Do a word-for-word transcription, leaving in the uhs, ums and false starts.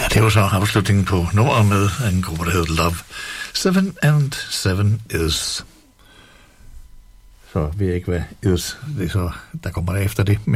det var så afslutningen på nummeret med en gruppe, der hedder Love. Seven and Seven Is. Så ved jeg ikke, hvad is, det er så, der kommer der efter det, men